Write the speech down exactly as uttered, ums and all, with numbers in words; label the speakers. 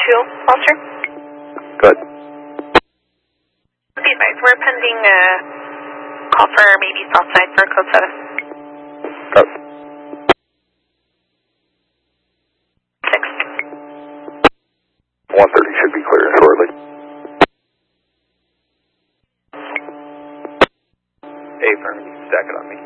Speaker 1: two, Foster.
Speaker 2: Good.
Speaker 1: Be advised, we're pending a call for maybe south side for code seven.
Speaker 2: Good.
Speaker 1: Six.
Speaker 2: one thirty should be clear shortly. Hey, Fermi, stack it on me.